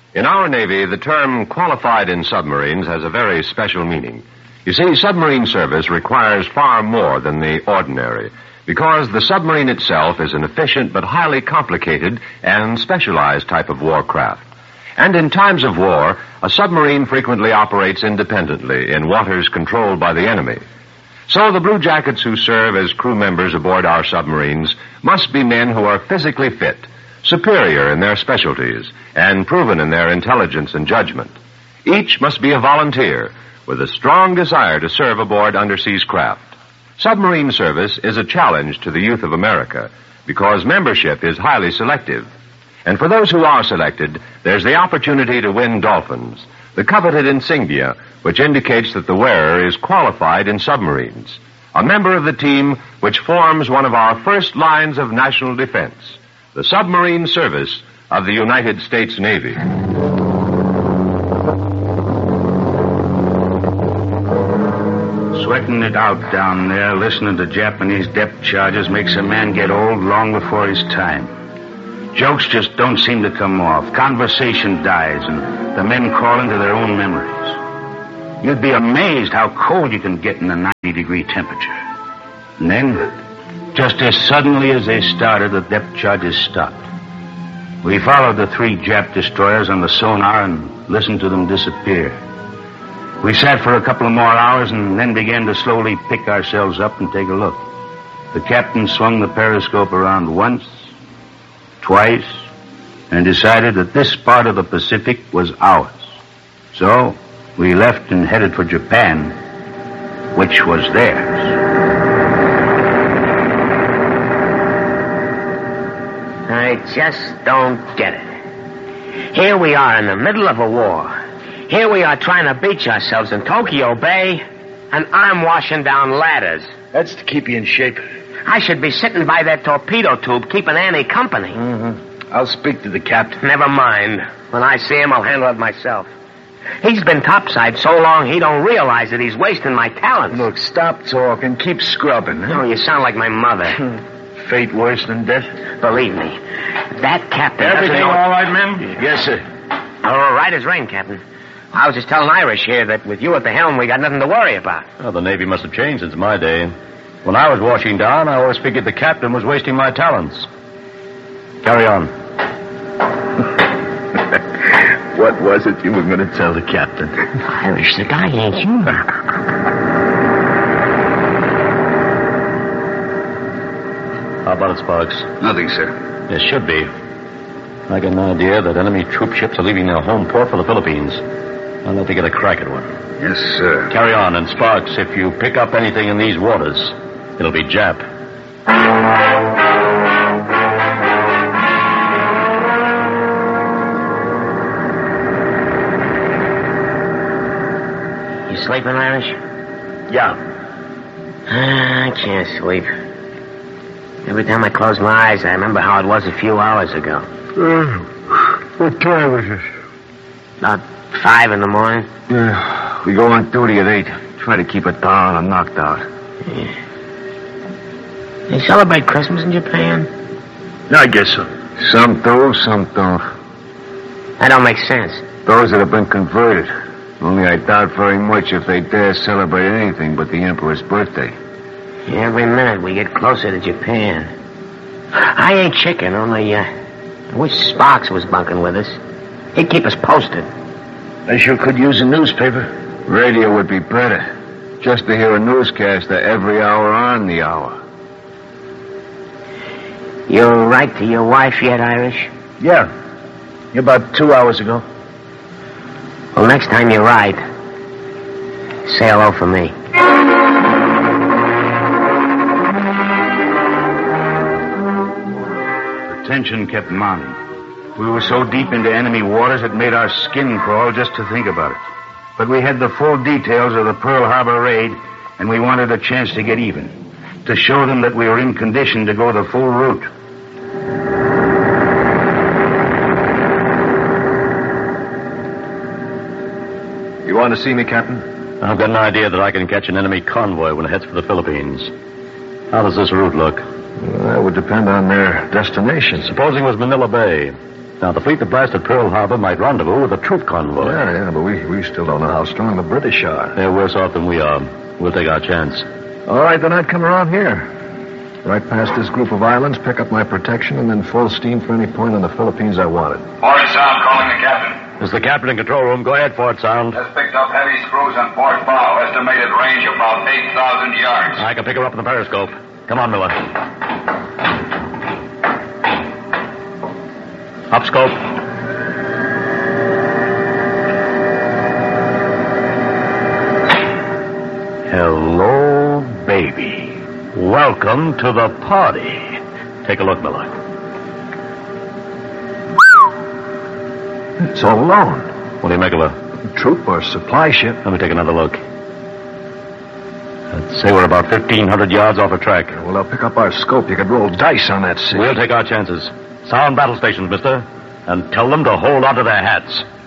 In our Navy, the term qualified in submarines has a very special meaning. You see, submarine service requires far more than the ordinary, because the submarine itself is an efficient but highly complicated and specialized type of warcraft. And in times of war, a submarine frequently operates independently in waters controlled by the enemy. So the Blue Jackets who serve as crew members aboard our submarines must be men who are physically fit, superior in their specialties, and proven in their intelligence and judgment. Each must be a volunteer with a strong desire to serve aboard underseas craft. Submarine service is a challenge to the youth of America because membership is highly selective. And for those who are selected, there's the opportunity to win dolphins, the coveted insignia which indicates that the wearer is qualified in submarines, a member of the team which forms one of our first lines of national defense, the submarine service of the United States Navy. Sweating it out down there, listening to Japanese depth charges makes a man get old long before his time. Jokes just don't seem to come off. Conversation dies, and the men crawl into their own memories. You'd be amazed how cold you can get in a 90-degree temperature. And then, just as suddenly as they started, the depth charges stopped. We followed the 3 Jap destroyers on the sonar and listened to them disappear. We sat for a couple of more hours and then began to slowly pick ourselves up and take a look. The captain swung the periscope around once, twice, and decided that this part of the Pacific was ours. So we left and headed for Japan, which was theirs. I just don't get it. Here we are in the middle of a war. Here we are trying to beach ourselves in Tokyo Bay, and I'm washing down ladders. That's to keep you in shape. I should be sitting by that torpedo tube keeping Annie company. Mm-hmm. I'll speak to the captain. Never mind. When I see him, I'll handle it myself. He's been topside so long he don't realize that he's wasting my talents. Look, stop talking. Keep scrubbing. Huh? Oh, you sound like my mother. Fate worse than death? Believe me, that captain Everything all right, men? Yes, sir. All right as rain, Captain. I was just telling Irish here that with you at the helm, we got nothing to worry about. Well, the Navy must have changed since my day. When I was washing down, I always figured the captain was wasting my talents. Carry on. What was it you were going to tell the captain? Irish, the guy ain't human. How about it, Sparks? Nothing, sir. It should be. I get an idea that enemy troop ships are leaving their home port for the Philippines. I'll let you get a crack at one. Yes, sir. Carry on, and Sparks, if you pick up anything in these waters, it'll be Jap. You sleeping, Irish? Yeah. I can't sleep. Every time I close my eyes, I remember how it was a few hours ago. What time is it? About 5 in the morning. Yeah. We go on duty at 8. Try to keep it down. I'm knocked out. Yeah. They celebrate Christmas in Japan? I guess so. Some do, some don't. That don't make sense. Those that have been converted. Only I doubt very much if they dare celebrate anything but the Emperor's birthday. Every minute we get closer to Japan. I ain't chicken, only I wish Sparks was bunking with us. He'd keep us posted. I sure could use a newspaper. Radio would be better. Just to hear a newscaster every hour on the hour. You write to your wife yet, Irish? Yeah. About 2 hours ago. Well, next time you write, say hello for me. The tension kept mounting. We were so deep into enemy waters it made our skin crawl just to think about it. But we had the full details of the Pearl Harbor raid, and we wanted a chance to get even, to show them that we were in condition to go the full route. You want to see me, Captain? I've got an idea that I can catch an enemy convoy when it heads for the Philippines. How does this route look? Well, that would depend on their destination. Supposing it was Manila Bay. Now, the fleet that blasted Pearl Harbor might rendezvous with a troop convoy. Yeah, but we still don't know how strong the British are. They're worse off than we are. We'll take our chance. All right, then I'd come around here. Right past this group of islands, pick up my protection, and then full steam for any point on the Philippines I wanted. Port Sound calling the captain. This is the captain in control room. Go ahead, Fort Sound. Just picked up heavy screws on port bow. Estimated range about 8,000 yards. I can pick her up in the periscope. Come on, Miller. Up scope. Hello, baby. Welcome to the party. Take a look, Miller. It's all alone. What do you make of a Troop or supply ship. Let me take another look. I'd say we're about 1,500 yards off a track. Well, I'll pick up our scope. You could roll dice on that sea. We'll take our chances. Sound battle stations, mister, and tell them to hold onto their hats.